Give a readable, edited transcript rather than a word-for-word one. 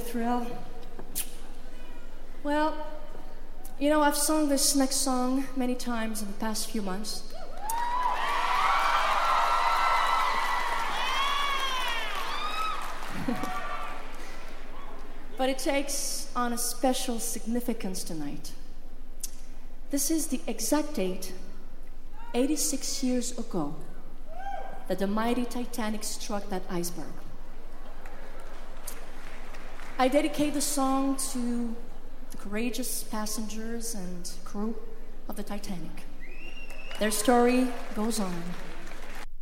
thrill. Well, you know, I've sung this next song many times in the past few months. But it takes on a special significance tonight. This is the exact date, 86 years ago, that the mighty Titanic struck that iceberg. I dedicate the song to the courageous passengers and crew of the Titanic. Their story goes on.